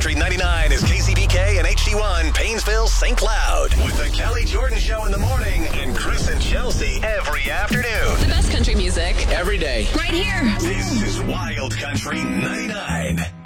Country 99 is KCBK and HD1, Painesville, St. Cloud. With the Kelly Jordan Show in the morning and Chris and Chelsea every afternoon. The best country music. Every day. Right here. This is Wild Country 99.